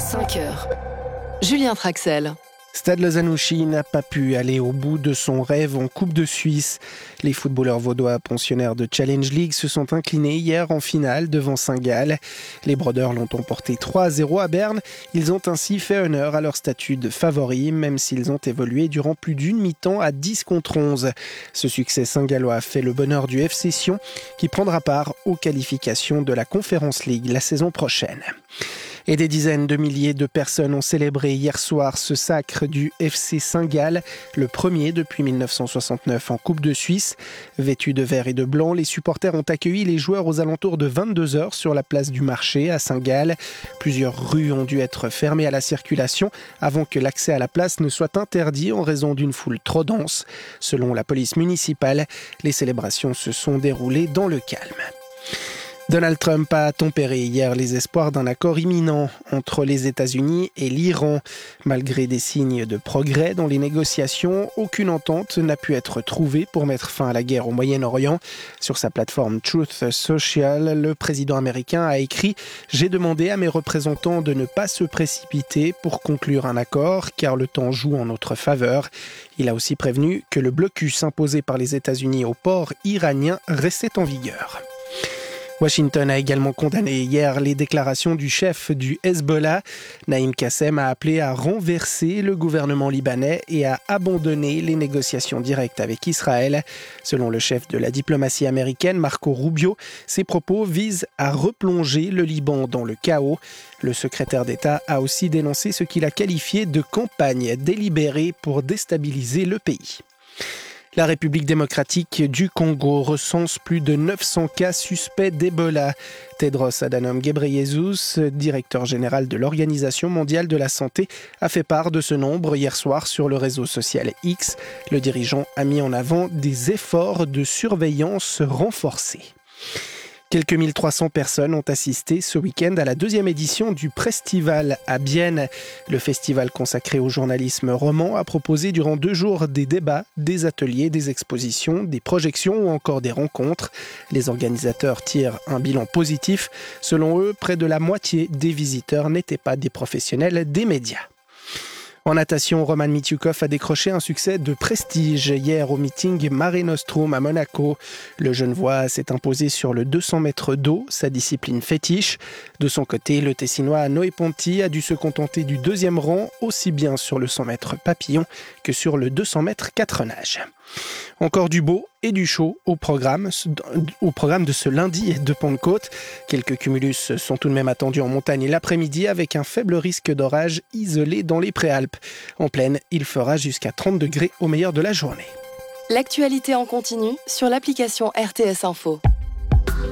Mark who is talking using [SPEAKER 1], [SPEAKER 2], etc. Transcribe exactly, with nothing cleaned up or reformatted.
[SPEAKER 1] cinq heures. Julien Traxel.
[SPEAKER 2] Stade Lozanouchi n'a pas pu aller au bout de son rêve en Coupe de Suisse. Les footballeurs vaudois pensionnaires de Challenge League se sont inclinés hier en finale devant Saint-Gall. Les Brodeurs l'ont emporté trois à zéro à Berne. Ils ont ainsi fait honneur à leur statut de favoris, même s'ils ont évolué durant plus d'une mi-temps à dix contre onze. Ce succès saint-gallois a fait le bonheur du F C Sion, qui prendra part aux qualifications de la Conference League la saison prochaine. Et des dizaines de milliers de personnes ont célébré hier soir ce sacre du F C Saint-Gall, le premier depuis dix-neuf cent soixante-neuf en Coupe de Suisse. Vêtus de vert et de blanc, les supporters ont accueilli les joueurs aux alentours de vingt-deux heures sur la place du marché à Saint-Gall. Plusieurs rues ont dû être fermées à la circulation avant que l'accès à la place ne soit interdit en raison d'une foule trop dense. Selon la police municipale, les célébrations se sont déroulées dans le calme. Donald Trump a tempéré hier les espoirs d'un accord imminent entre les États-Unis et l'Iran. Malgré des signes de progrès dans les négociations, aucune entente n'a pu être trouvée pour mettre fin à la guerre au Moyen-Orient. Sur sa plateforme Truth Social, le président américain a écrit « J'ai demandé à mes représentants de ne pas se précipiter pour conclure un accord, car le temps joue en notre faveur ». Il a aussi prévenu que le blocus imposé par les États-Unis au port iranien restait en vigueur. Washington a également condamné hier les déclarations du chef du Hezbollah. Naïm Kassem a appelé à renverser le gouvernement libanais et à abandonner les négociations directes avec Israël. Selon le chef de la diplomatie américaine, Marco Rubio, ses propos visent à replonger le Liban dans le chaos. Le secrétaire d'État a aussi dénoncé ce qu'il a qualifié de campagne délibérée pour déstabiliser le pays. La République démocratique du Congo recense plus de neuf cents cas suspects d'Ebola. Tedros Adhanom Ghebreyesus, directeur général de l'Organisation mondiale de la santé, a fait part de ce nombre hier soir sur le réseau social X. Le dirigeant a mis en avant des efforts de surveillance renforcés. Quelques mille trois cents personnes ont assisté ce week-end à la deuxième édition du Prestival à Bienne. Le festival consacré au journalisme roman a proposé durant deux jours des débats, des ateliers, des expositions, des projections ou encore des rencontres. Les organisateurs tirent un bilan positif. Selon eux, près de la moitié des visiteurs n'étaient pas des professionnels des médias. En natation, Roman Mityukov a décroché un succès de prestige hier au meeting Mare Nostrum à Monaco. Le Genevois s'est imposé sur le deux cents mètres d'eau, sa discipline fétiche. De son côté, le Tessinois Noé Ponti a dû se contenter du deuxième rang, aussi bien sur le cent mètres papillon que sur le deux cents mètres quatre nages. Encore du beau et du chaud au programme, au programme de ce lundi de Pentecôte. Quelques cumulus sont tout de même attendus en montagne l'après-midi avec un faible risque d'orage isolé dans les Préalpes. En plaine, il fera jusqu'à trente degrés au meilleur de la journée.
[SPEAKER 1] L'actualité en continu sur l'application R T S Info.